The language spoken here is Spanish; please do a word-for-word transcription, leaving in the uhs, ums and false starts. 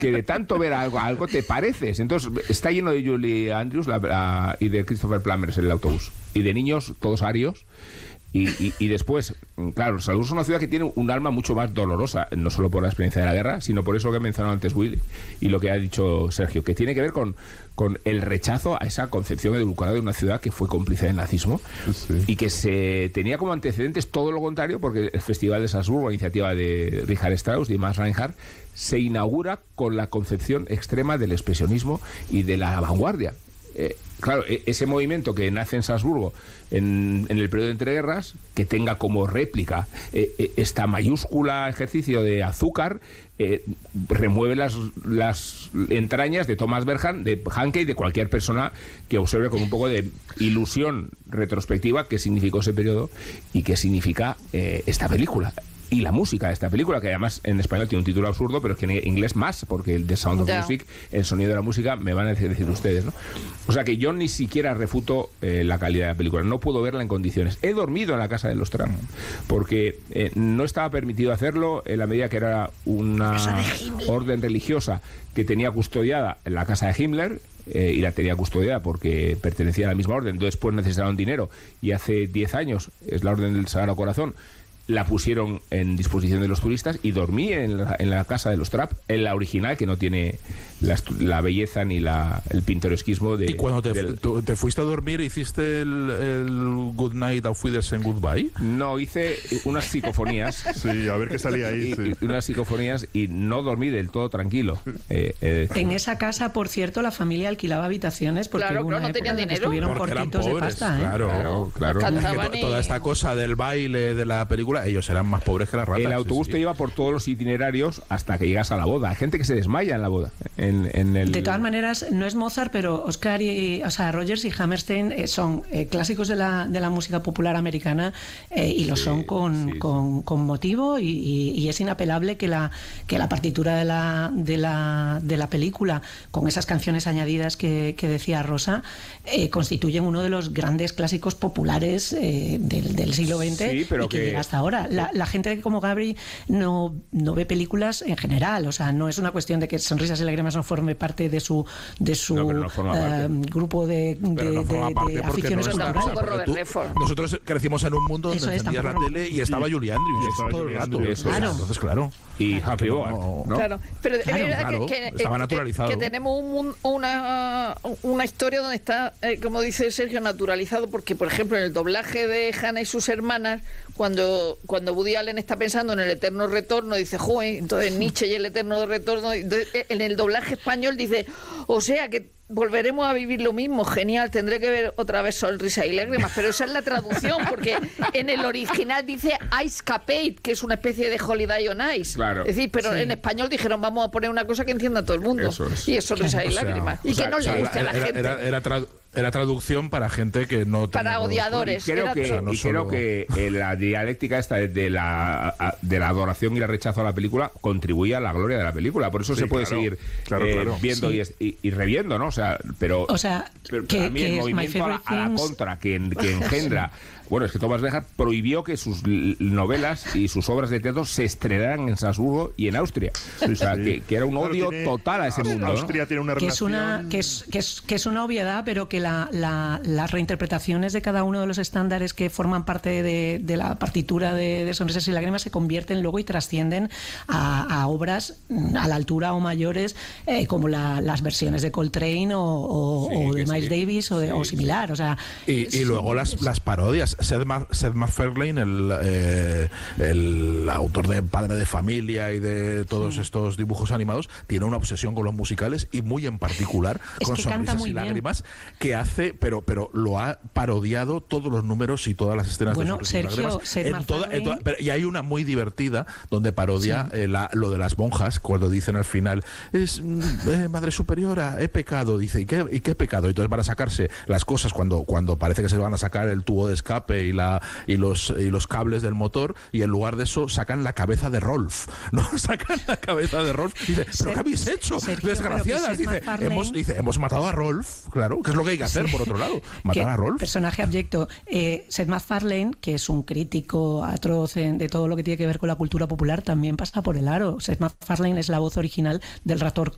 que de tanto ver algo, algo te pareces. Entonces, está lleno de Julie Andrews la, la, y de Christopher Plummer en el autobús. Y de niños, todos arios. Y, y, y después, claro, Salzburgo es una ciudad que tiene un alma mucho más dolorosa, no solo por la experiencia de la guerra, sino por eso que he mencionado antes Willy y lo que ha dicho Sergio, que tiene que ver con, con el rechazo a esa concepción edulcorada de una ciudad que fue cómplice del nazismo, sí, y que se tenía como antecedentes todo lo contrario, porque el Festival de Salzburgo, la iniciativa de Richard Strauss y Max Reinhardt, se inaugura con la concepción extrema del expresionismo y de la vanguardia. Eh, claro, ese movimiento que nace en Salzburgo en, en el periodo de entreguerras, que tenga como réplica eh, esta mayúscula ejercicio de azúcar, eh, remueve las, las entrañas de Thomas Berhan, de Hanke y de cualquier persona que observe con un poco de ilusión retrospectiva qué significó ese periodo y qué significa eh, esta película. Y la música de esta película, que además en español tiene un título absurdo, pero es que en inglés más, porque el The Sound of yeah. Music, el sonido de la música, me van a decir, decir ustedes, ¿no? O sea que yo ni siquiera refuto eh, la calidad de la película, no puedo verla en condiciones. He dormido en la casa de los Tram, porque eh, no estaba permitido hacerlo en la medida que era una orden religiosa que tenía custodiada en la casa de Himmler, Eh, y la tenía custodiada porque pertenecía a la misma orden. Después necesitaron dinero y hace diez años, es la Orden del Sagrado Corazón, la pusieron en disposición de los turistas y dormí en la, en la casa de los Trapp, en la original, que no tiene la, la belleza ni la, el pintoresquismo de... ¿Y cuando te, del... tú, te fuiste a dormir, hiciste el, el Good Night Auf Wiedersehen Goodbye? No, hice unas psicofonías. Sí, a ver qué salía ahí. Y, sí. y unas psicofonías y no dormí del todo tranquilo. Eh, eh, en esa casa, por cierto, la familia alquilaba habitaciones porque claro, hubo claro, una no tenían dinero. Estuvieron Porque cortitos eran de pobres, pasta, ¿eh? Claro, claro. claro. To, toda esta cosa del baile, de la película, ellos eran más pobres que las ratas. El autobús sí, te sí. lleva por todos los itinerarios hasta que llegas a la boda. Hay gente que se desmaya en la boda. En, en el... De todas maneras, no es Mozart, pero Oscar y, o sea, Rogers y Hammerstein eh, son eh, clásicos de la, de la música popular americana eh, y lo sí, son con, sí, con, sí. con motivo y, y, y es inapelable que la, que la partitura de la, de, la, de la película, con esas canciones añadidas que, que decía Rosa, eh, constituyen uno de los grandes clásicos populares eh, del, del siglo veinte sí, pero y que, que llega hasta ahora. La, la gente como Gabri no, no ve películas en general, o sea, no es una cuestión de que Sonrisas y Lágrimas no forme parte de su de su no, no uh, grupo de, de, no de, de aficiones no culturales. Nosotros crecimos en un mundo donde eso encendías la tele y estaba sí. Julie Andrews, eso todo el rato. Eso, claro. Entonces, claro. Y Happy Bogart, ¿no? Claro, pero es claro, verdad claro, que, que, estaba naturalizado. Que, que tenemos un, una, una historia donde está, eh, como dice Sergio, naturalizado, porque, por ejemplo, en el doblaje de Hannah y sus hermanas, cuando, cuando Woody Allen está pensando en el eterno retorno, dice, joder, entonces Nietzsche y el eterno retorno, entonces, en el doblaje español dice, o sea que volveremos a vivir lo mismo, genial, tendré que ver otra vez Sonrisa y Lágrimas, pero esa es la traducción, porque en el original dice Ice Capade, que es una especie de Holiday on Ice. Claro. Es decir, pero sí. en español dijeron, vamos a poner una cosa que encienda a todo el mundo. Eso es. Y es Sonrisa y o sea, Lágrimas. Y sea, que no o sea, le guste era, a la era, gente. Era, era, tra era traducción para gente que no para odiadores. Y creo, que, o sea, no y solo... creo que eh, la dialéctica esta de la, de la adoración y el rechazo a la película contribuye a la gloria de la película. Por eso sí, se puede claro, seguir claro, eh, claro. viendo sí. y, y, y reviendo, ¿no? O sea, pero, o sea pero que, para mí que el movimiento a la, a la contra que, que engendra... Bueno, es que Thomas Berhan prohibió que sus novelas y sus obras de teatro se estrenaran en Salzburgo y en Austria. O sea, sí. que, que era un claro, odio tiene, total a ese mundo. Austria ¿no? tiene una que relación... es una que es, que es que es una obviedad, pero que la, la, las reinterpretaciones de cada uno de los estándares que forman parte de, de la partitura de, de Sonrisas y Lágrimas se convierten luego y trascienden a, a obras a la altura o mayores, eh, como la, las versiones de Coltrane o, o, sí, o de Miles sí. Davis o, de, sí, o similar. O sea, y, y luego las, las parodias. Seth, Ma Seth MacFarlane, el, eh, el autor de Padre de Familia y de todos sí. estos dibujos animados, tiene una obsesión con los musicales y muy en particular es con que Sonrisas y Lágrimas, que hace, pero pero lo ha parodiado todos los números y todas las escenas bueno, de Sonrisas Sergio, y Lágrimas. En toda, en toda, pero, y hay una muy divertida donde parodia sí. eh, la, lo de las monjas, cuando dicen al final, es eh, Madre Superiora, he pecado, dice, ¿y qué, ¿y qué pecado? Y entonces van a sacarse las cosas cuando, cuando parece que se van a sacar el tubo de escape y la y los y los cables del motor, y en lugar de eso sacan la cabeza de Rolf, ¿no? Sacan la cabeza de Rolf y dice, ¿pero qué habéis hecho? Sergio, desgraciadas, dice hemos, dice, hemos matado a Rolf, claro, que es lo que hay que hacer sí. por otro lado, matar a Rolf. Personaje abyecto. Eh, Seth MacFarlane, que es un crítico atroz en, de todo lo que tiene que ver con la cultura popular, también pasa por el aro. Seth MacFarlane es la voz original del, rator,